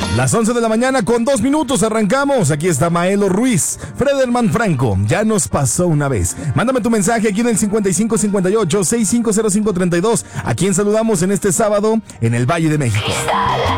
Las 11 de la mañana con 2 minutos arrancamos. Aquí está Maelo Ruiz, Frederman Franco. Ya nos pasó una vez. Mándame tu mensaje aquí en el 5558-650532. ¿A quién saludamos en este sábado en el Valle de México?